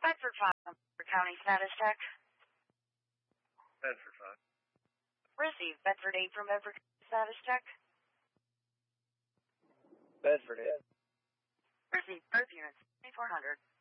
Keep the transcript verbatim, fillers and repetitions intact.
Bedford five, Bedford County Status Check. Bedford five. Receive Bedford eight from Bedford County Status Check. Bedford eight. Receive both units, twenty-four hundred.